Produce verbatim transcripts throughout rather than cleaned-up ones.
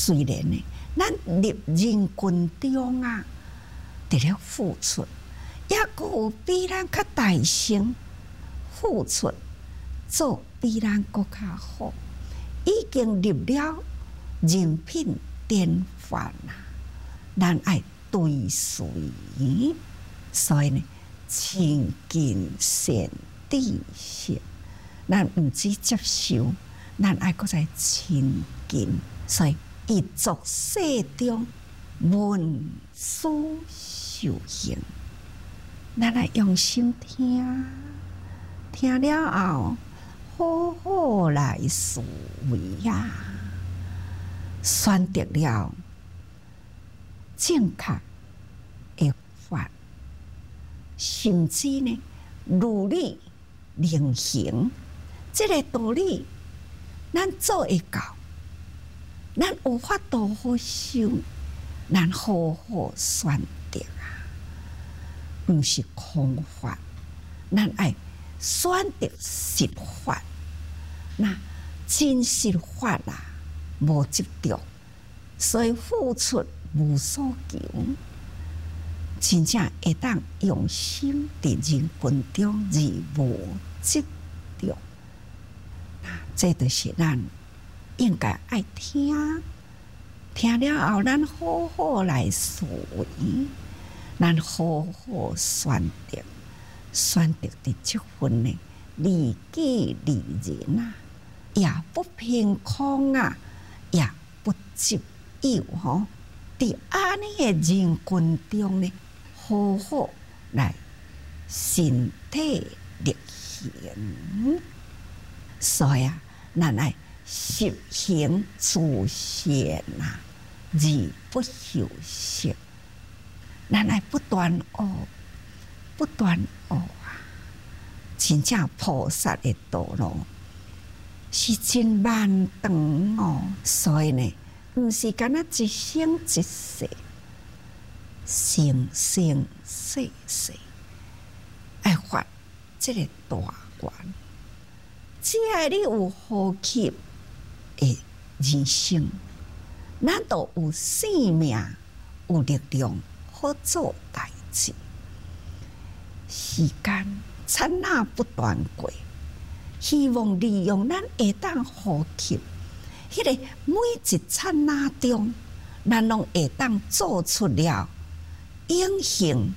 虽然呢，咱入人群中啊，伫咧付出，也有比咱较大声付出，做比咱更较好，已经入了人品典范啊！咱爱对随，所以呢，亲近善知识，咱毋只接受，咱爱搁再亲近，所以一作世中闻思受行，咱来用心听，听了后好好来思维呀，选择了正确的法，甚至呢如理能行，这个道理咱做会到，咱有法度好修，咱好好选择啊，毋是空法，咱爱选择实法。那真实法啊，无执着，所以付出无所求，真正会当用心伫人群中而无执着。这就是咱应该爱听，听了后咱好好来思维，咱好好选择，选择的这份呢，利己利人啊，也不偏空啊，也不执拗吼。伫安尼的人群中呢，好好来身体力行，所以啊，咱爱实行自善啊，而不修饰。咱爱不断学，不断学啊！真正菩萨的道路是真漫长哦，所以呢，毋是干那一生一世，生生世世爱发这个大愿。只要你有呼吸的人生，咱都有生命，有力量，好做代志。时间刹那不断过，希望利用咱会当呼吸，迄个每一刹那中，咱拢会当做出了永恒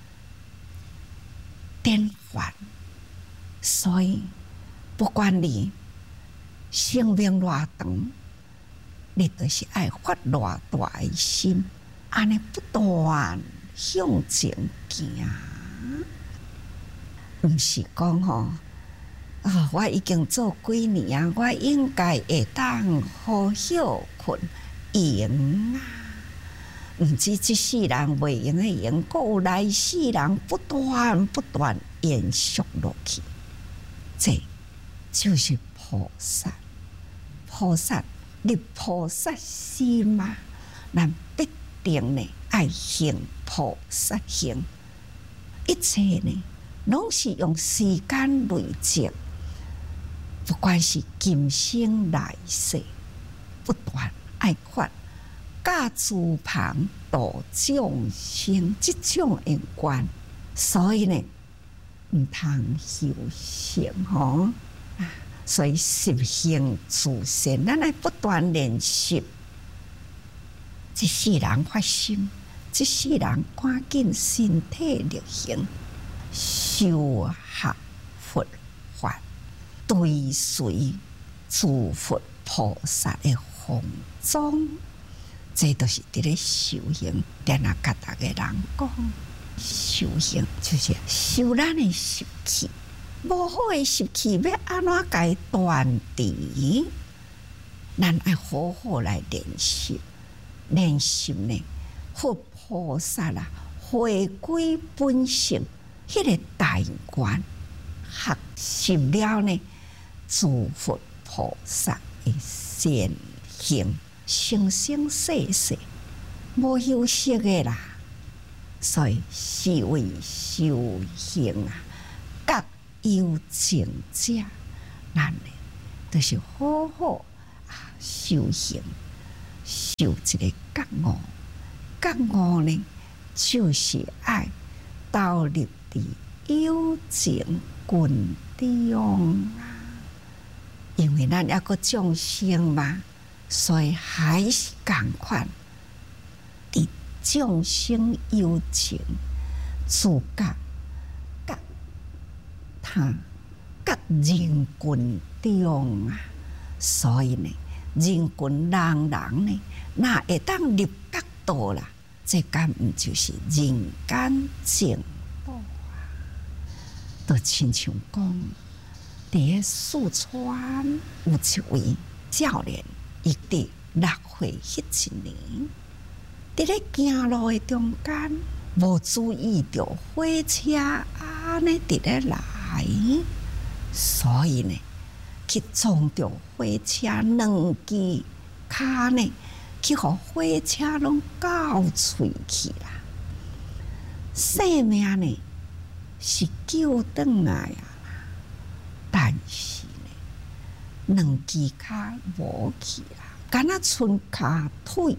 典范。所以，不管你生命偌长，你就是爱发偌大的心，安尼不断向前行。毋是讲吼，啊，我已经做几年啊，我应该会当好休困赢啊！毋知一世人袂用的用，还有来世人不断不断延续落去。这就是菩萨，菩萨入菩萨心嘛，咱必定呢爱行菩萨行，一切呢拢是用时间累积，不管是今生来世，不断爱发教诸旁度众生这种因缘，所以呢，毋通修行吼，所以实行自善，咱来不断练习。一世人发心，一世人赶紧身体力行，修学佛法，追随诸佛菩萨的风踪。这都是伫咧修行。咱啊，甲大家人讲，修行就是修咱的习气，无好的习气要安怎甲伊断除？咱爱好好来练习，练习呢，佛菩萨啦，回归本性，迄、那个大愿，学习了呢，诸佛菩萨的善行。生生世世无休息的啦，所以是为修行啊，各有情者，咱呢就是好好啊修行。 就一个觉悟，觉悟呢，就是爱投入伫有情群中啊。因为咱抑个众生嘛，所以还是共款伫众生有情自觉甲他甲人群中啊。所以呢，人群人人呢，那会当入觉道啦，这敢毋就是人间净土啊？就亲像讲，伫个四川有一位少年，伊伫六岁迄一年，伫咧行路的中间，无注意到火车安尼伫咧来，所以呢，去撞到火车两支骹呢，去互火车拢咬喙去啦。性命呢是救转来啊，但是呢，两支骹无去啦，敢若剩骹腿。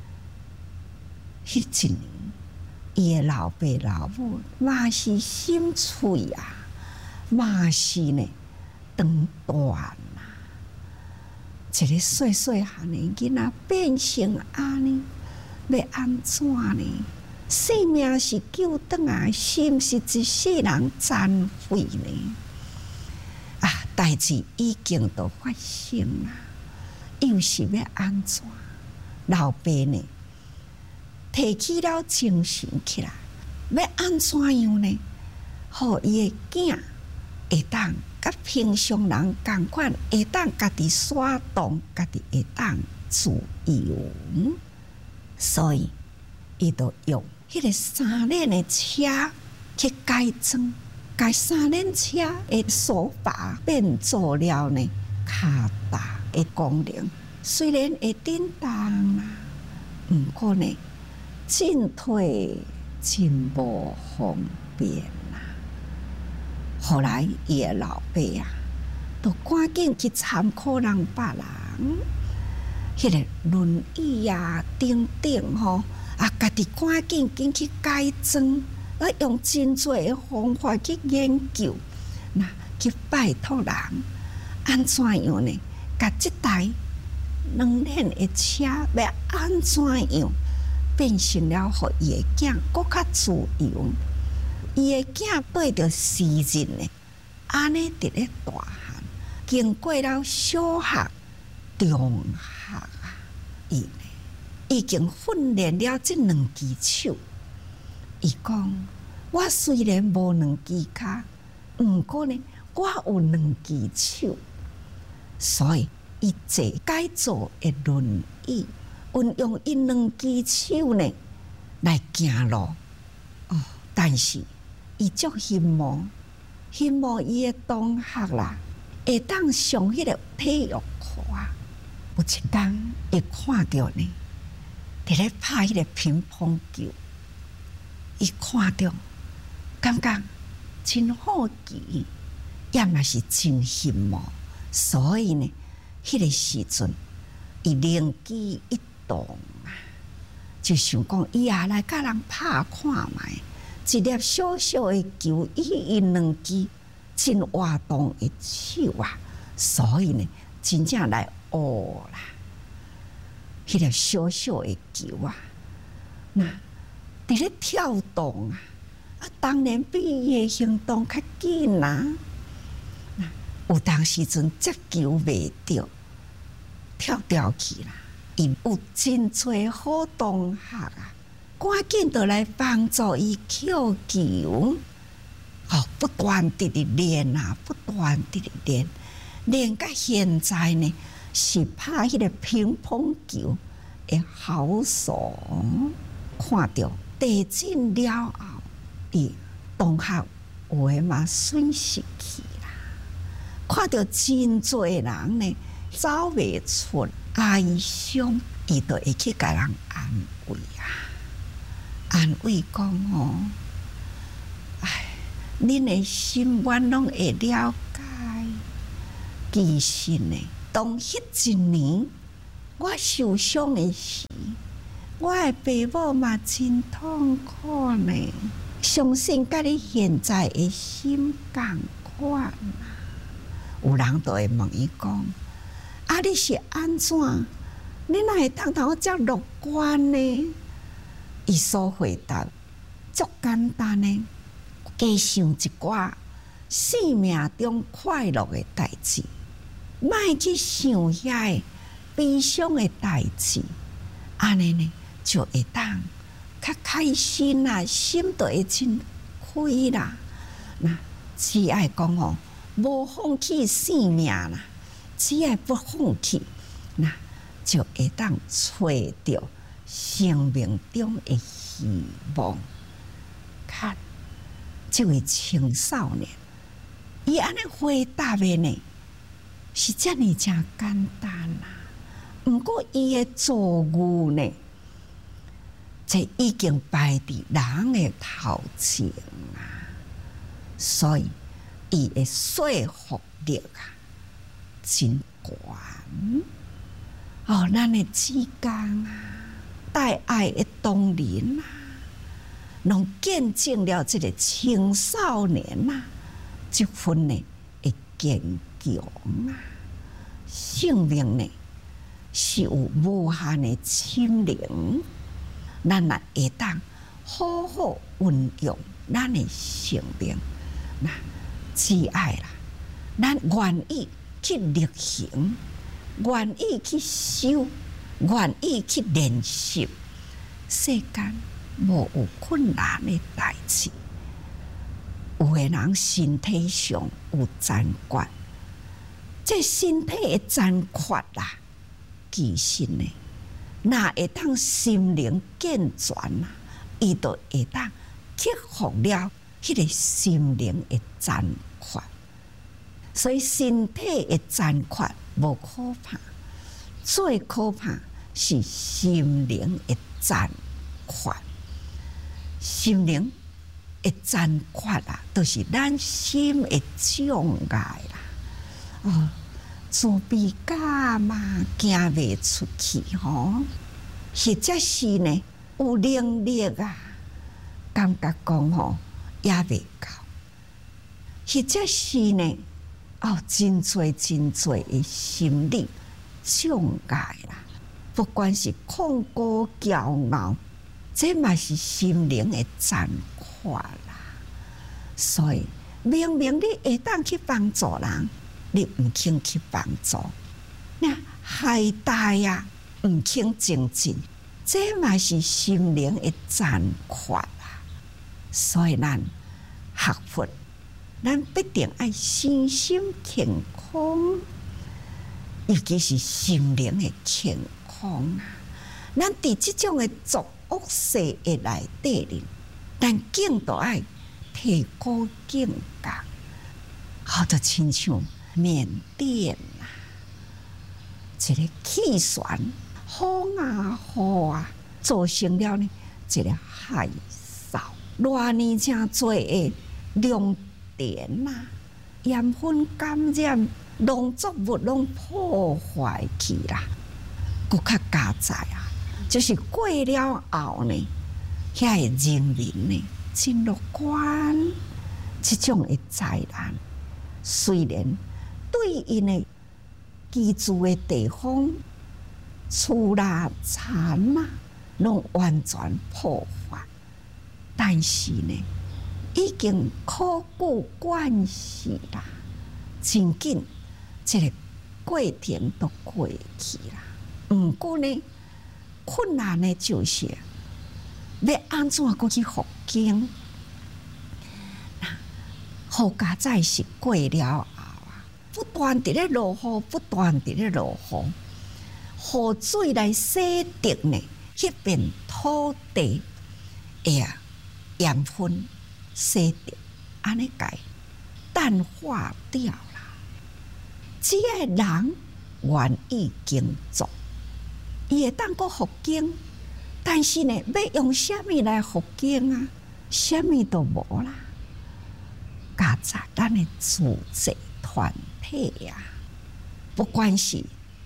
迄一年，伊的老爸老母嘛是心碎啊，嘛是呢。长断啦，一个细细汉的囡仔变成安尼，要安怎呢？生命是救转来，心是一世人残废呢？啊，代志已经都发生啦，又是要安怎？老爸呢，提起了精神起来，要安怎样呢？互伊的囝会当。甲平常人共款，会当家己耍动，家己会当自由，所以伊就用迄个三轮的车去改装，改三轮车的手把变做了呢脚踏的功能。虽然会震动啦，毋过呢，进退真无方便。后来伊的老爸啊，就赶紧去参考人别人，迄个轮椅啊、等等吼，啊，家己赶紧紧去改装，啊，用真多的方法去研究，那去拜托人，安怎样呢？甲即台两轮的车要安怎样变成了，互伊的囝搁较自由。伊的囝对着时日呢，安尼伫咧大汉，经过了小学、中学啊，伊呢已经训练了这两只手。伊讲：我虽然无两只骹，毋过呢，我有两只手，所以伊坐改造的轮椅，运用伊两只手呢来行路。哦，但是。伊足羡慕，羡慕伊的同学啦，会当上迄个体育课。有一天，伊看到呢，伫咧拍迄个乒乓球，伊看到，感觉真好奇，也嘛是真羡慕，所以呢，迄个时阵，伊灵机一动啊，就想讲，伊也来甲人拍看卖。一粒小小的球，伊伊两支真活动的手啊，所以呢，真正来学啦。迄粒小小的球啊，那伫咧跳动啊，啊，当然比伊的行动较紧啦。那有当时阵接球袂着，跳掉去啦。伊有真侪好同学啊。赶紧就来帮助伊扣球，哦，不断地地练啊，不断地地练，练到现在呢，是拍迄个乒乓球的好手。看到地震了后，伊同学有诶嘛损失去啦。看到真多人呢走袂出哀伤，伊就会去甲人安慰啊。安慰讲哦，哎，恁的心愿拢会了解。其实呢，当迄一年我受伤的时，我的爸母嘛真痛苦呢。相信甲你现在的心共款啊。有人就会问伊讲：啊，你是安怎？你哪会通通遮乐观呢？伊所回答足简单呢，加想一寡生命中快乐的代志，莫去想遐悲伤的代志，安尼呢就会当较开心啦，心就会真开啦。那只爱讲哦，无放弃生命啦，只爱不放弃，那就会当找到生命中的希望。看，这位青少年，伊安尼回答的呢，是遮尔真简单啦。毋过伊的造语呢，这已经摆伫人的头前啊，所以伊的说服力啊，真悬。哦，咱的之间啊，带爱的同仁啊，拢见证了这个青少年啊，这份呢的坚强啊，生命呢是有无限的潜能，咱也会当好好运用咱的生命。那只爱啦，咱愿意去力行，愿意去修，愿意去练习。世间无有困难的代志，有的人身体上有残缺，这身体的残缺啦，其实呢，若会当心灵健全啦，伊就会当克服了迄个心灵的残缺。所以身体的残缺无可怕，最可怕是心灵的残缺。心灵的残缺啊，都、就是咱心的障碍啦。哦，自卑感嘛，行袂出去吼，或者是呢有能力啊，感觉讲吼也袂够，或者是呢哦，真多真多的心理障碍啦，不管是控高骄傲，这嘛是心灵的残缺啦。所以明明你会当去帮助人，你唔肯去帮助，那害大啊，唔肯精进，这嘛是心灵的残缺啦。所以咱学佛，咱必定爱身心健康，尤其是心灵的健康啊。咱伫这种的作恶世的内底里，咱更都爱提高境界，好就亲像缅甸啊，一个气旋风啊雨啊，造成了呢一个海啸，偌尼正多的量电啊、盐分感染、农作物拢破坏去啦，佫较加载啊，就是过了后呢，遐个人民呢真乐观，这种的灾难，虽然对因的居住的地方、厝啦、田啊，拢完全破坏，但是呢，已经苦不惯事啦，真紧，这个过程都过去啦。不过呢，困难的就是要安怎过去复兴？雨加再是过了后啊，不断地咧落雨，不断地咧落雨，雨水来洗涤呢，迄片土地哎呀盐分洗涤，安尼解淡化掉啦。只要人愿意耕作，伊会当个复兴。但是呢，要用什么来复兴啊？什么都无啦。加在咱的组织团体啊，不管是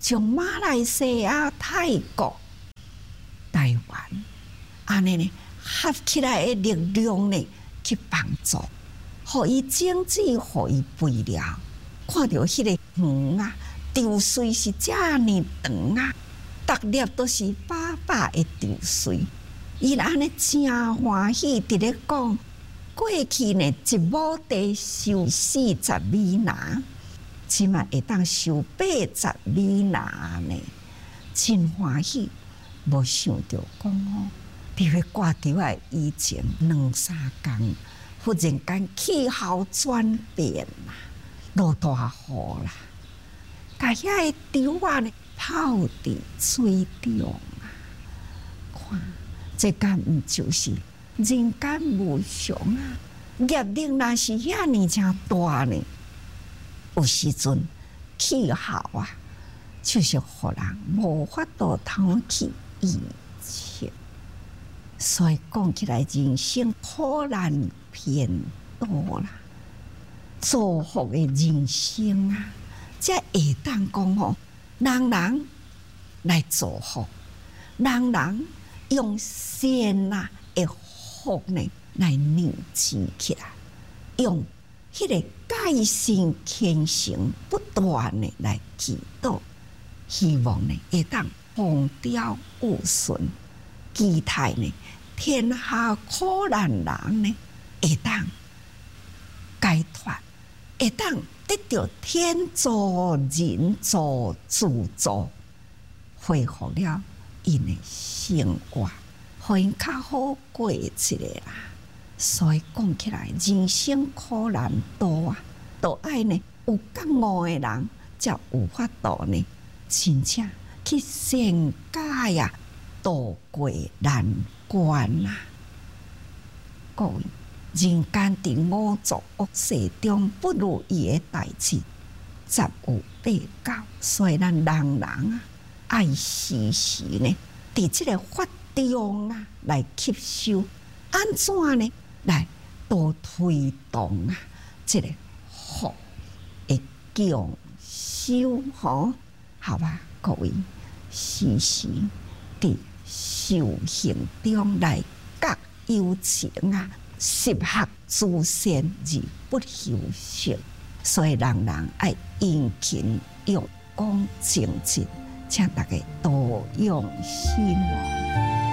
从马来西亚、泰国、台湾安尼呢合起来的力量呢，去帮助，互伊经济，互伊肥料。看到迄个园啊，稻穗是遮尼长啊，逐粒都是把把的稻穗，伊安尼真欢喜，伫咧讲过去呢一亩地收四十米拿，即嘛会当收八十米拿呢，真欢喜。无想到讲哦，伫咧挂掉啊以前两三工，忽然间气候转变啦，落大雨啦，甲遐个稻啊呢泡伫水中啊，看这敢毋就是人间无常啊？业力若是遐尼正大呢，有时阵气候啊，就是互人无法度通去以前，所以讲起来，人生苦难偏多啦。祝福的人生啊，才会当讲吼，人人来祝福，人人用善啊的福呢来凝聚起来，用迄个戒心虔诚不断的来祈祷，希望呢会当风调雨顺，期待呢天下苦难人呢会当解脱，会当得到天助人助自助，恢复了因的生活，互因较好过一个啦。所以讲起来，人生苦难多啊，都爱呢有觉悟的人，才有法度呢，真正去善解啊，渡过难关啊！各位，人间伫五浊恶世中不如意的代志，十有八九，所以咱人人啊，爱时时呢，伫即个法中啊来吸收，安怎呢？来多推动啊，即个福的强修吼，好吧，各位，时时伫修行中来觉有情啊，十合诸善而不修行，所以人人爱殷勤用功精进，请大家多用心哦。